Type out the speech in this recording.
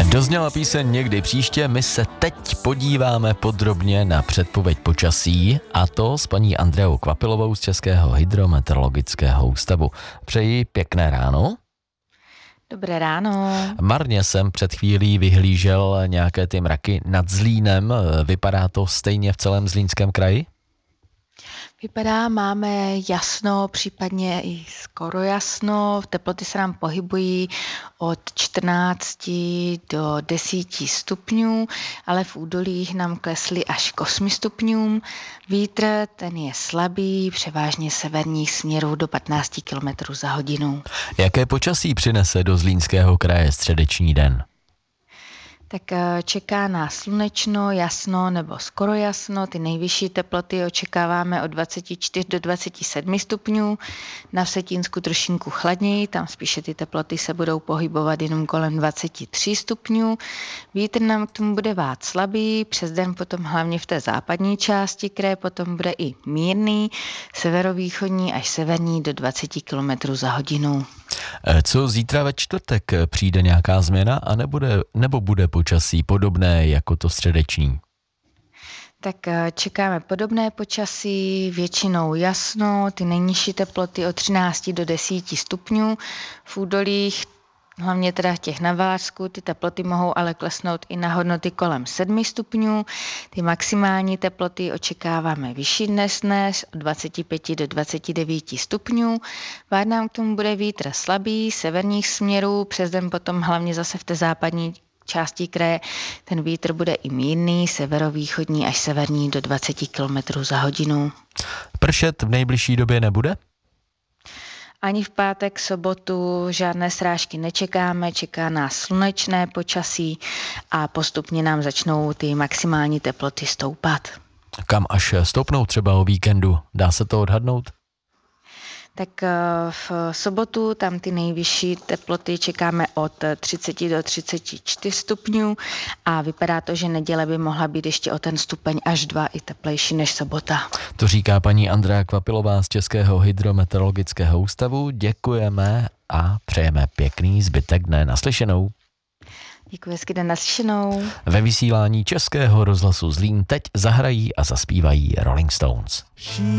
Dozněla píseň Někdy příště, my se teď podíváme podrobně na předpověď počasí, a to s paní Andreou Kvapilovou z Českého hydrometeorologického ústavu. Přeji pěkné ráno. Dobré ráno. Marně jsem před chvílí vyhlížel nějaké ty mraky nad Zlínem. Vypadá to stejně v celém Zlínském kraji? Vypadá, máme jasno, případně i skoro jasno. Teploty se nám pohybují od 14 do 10 stupňů, ale v údolích nám klesly až k 8 stupňům. Vítr, ten je slabý, převážně severních směrů do 15 km za hodinu. Jaké počasí přinese do Zlínského kraje středeční den? Tak čeká nás slunečno, jasno nebo skoro jasno. Ty nejvyšší teploty očekáváme od 24 do 27 stupňů. Na Vsetínsku trošinku chladněji, tam spíše ty teploty se budou pohybovat jenom kolem 23 stupňů. Vítr nám k tomu bude vát slabý, přes den potom hlavně v té západní části kraje, potom bude i mírný, severovýchodní až severní do 20 km za hodinu. Co zítra ve čtvrtek? Přijde nějaká změna nebo bude počasí podobné jako to středeční? Tak čekáme podobné počasí, většinou jasno, ty nejnižší teploty od 13 do 10 stupňů. V údolích, hlavně teda těch na Valašsku, ty teploty mohou ale klesnout i na hodnoty kolem 7 stupňů. Ty maximální teploty očekáváme vyšší dnes od 25 do 29 stupňů. Vát nám k tomu bude vítr slabý, severních směrů, přes den potom hlavně zase v té západní části kraje ten vítr bude i mírný, severovýchodní až severní do 20 km za hodinu. Pršet v nejbližší době nebude? Ani v pátek, sobotu žádné srážky nečekáme, čeká nás slunečné počasí a postupně nám začnou ty maximální teploty stoupat. Kam až stoupnou třeba o víkendu? Dá se to odhadnout? Tak v sobotu tam ty nejvyšší teploty čekáme od 30 do 34 stupňů a vypadá to, že neděle by mohla být ještě o ten stupeň až 2 i teplejší než sobota. To říká paní Andrea Kvapilová z Českého hydrometeorologického ústavu. Děkujeme a přejeme pěkný zbytek dne. Naslyšenou. Děkuji, hezký den, naslyšenou. Ve vysílání Českého rozhlasu Zlín teď zahrají a zaspívají Rolling Stones.